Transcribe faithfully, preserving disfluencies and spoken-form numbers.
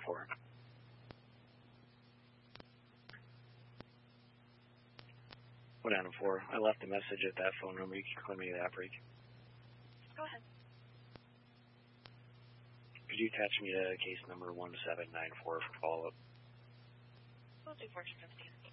four. One Adam four. I left a message at that phone number. You can call me that break. Go ahead. Could you attach me to case number one seven nine four for follow-up? We'll do fourteen fifteen.